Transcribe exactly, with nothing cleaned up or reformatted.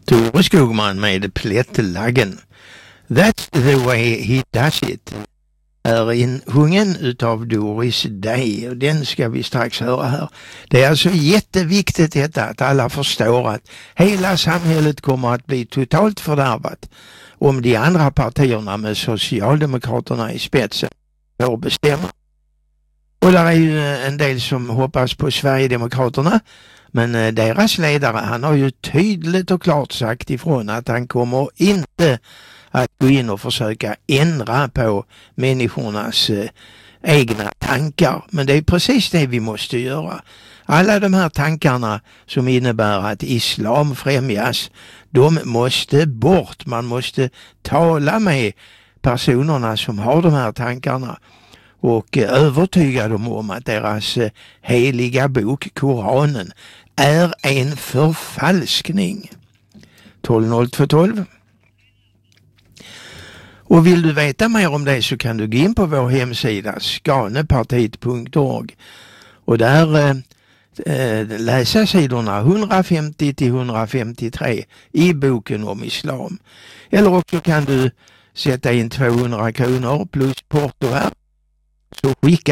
Tore Skogman med Plättlaggen. That's the way he does it. Är insjungen utav Doris Day, och den ska vi strax höra här. Det är alltså jätteviktigt detta att alla förstår att hela samhället kommer att bli totalt fördärvat om de andra partierna med Socialdemokraterna i spetsen får bestämma. Och där är ju en del som hoppas på Sverigedemokraterna, men deras ledare, han har ju tydligt och klart sagt ifrån att han kommer inte att gå in och försöka ändra på människornas eh, egna tankar. Men det är precis det vi måste göra. Alla de här tankarna som innebär att islam främjas, de måste bort. Man måste tala med personerna som har de här tankarna och eh, övertyga dem om att deras eh, heliga bok, Koranen, är en förfalskning. tolv noll två tolv. Och vill du veta mer om det så kan du gå in på vår hemsida skanepartiet punkt org och där eh, läsa sidorna hundrafemtio till hundrafemtiotre i boken om islam. Eller också kan du sätta in tvåhundra kronor plus porto här, så skicka